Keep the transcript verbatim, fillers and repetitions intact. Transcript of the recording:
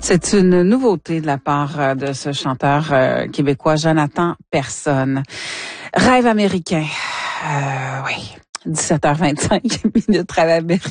C'est une nouveauté de la part de ce chanteur euh, québécois Jonathan Personne. Rêve américain. Euh, oui. dix-sept heures vingt-cinq minutes, rêve américain.